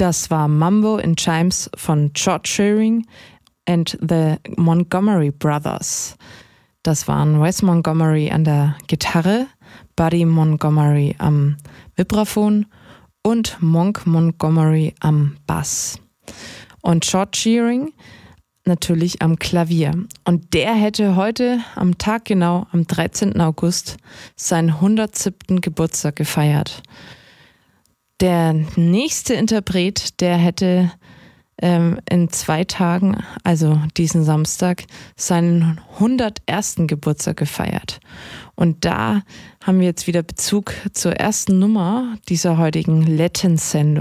Das war Mambo in Chimes von George Shearing and the Montgomery Brothers. Das waren Wes Montgomery an der Gitarre, Buddy Montgomery am Vibraphon und Monk Montgomery am Bass. Und George Shearing natürlich am Klavier. Und der hätte heute am Tag genau, am 13. August, seinen 107. Geburtstag gefeiert. Der nächste Interpret, der hätte in 2 Tagen, also diesen Samstag, seinen 101. Geburtstag gefeiert. Und da haben wir jetzt wieder Bezug zur ersten Nummer dieser heutigen Latin-Sendung.